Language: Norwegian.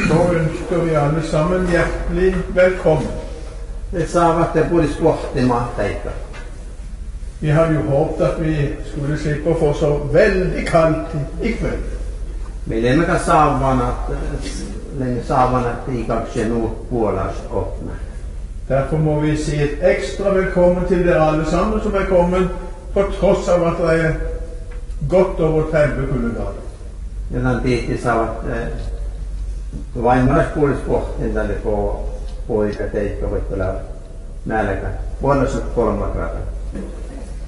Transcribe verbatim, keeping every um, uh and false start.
så ønsker vi alle sammen hjertelig velkommen. Det sa at det både sport i matteika. Vi hadde jo håpet at vi skulle slippe å få så veldig kaldt i kveld. Men det med savene at lenge savene at de kanskje nå bålas åpne. Derfor må vi si et ekstra velkommen til dere alle sammen som er kommet, på tross av at det er godt over tretti kuldegrader. Ja, den tid sa at det var en mørk både sporten der det får på i kvarteika og ikke lave. Nærlega. Bålas og kolmakrata.